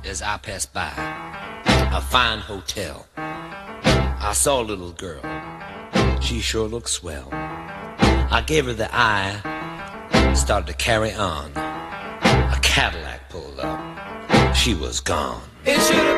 as I passed by a fine hotel. I saw a little girl. She sure looked swell. I gave her the eye, started to carry on. A Cadillac pulled up. She was gone. It should have